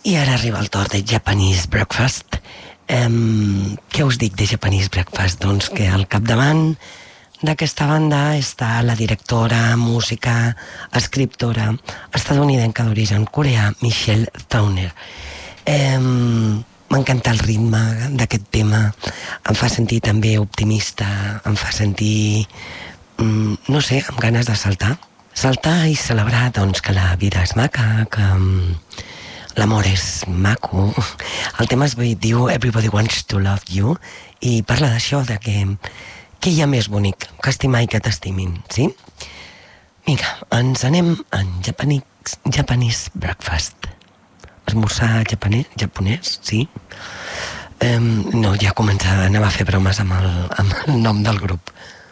I ara arriba el torn de Japanese Breakfast. Què us dic de Japanese Breakfast? Doncs que al capdavant d'aquesta banda està la directora, música, escriptora estatunidenca d'origen coreà, Michelle Towner. M'encanta el ritme d'aquest tema, em fa sentir també optimista, em fa sentir, no sé, amb ganes de saltar. Saltar i celebrar, doncs, que la vida és maca, que l'amor és maco. El tema es diu Everybody Wants to Love You i parla d'això, de que què hi ha més bonic que estimar i que t'estimin, sí? Vinga, ens anem en Japanese Breakfast. Esmorzar japonès, sí? No, ja anava a fer bromes amb el nom del grup.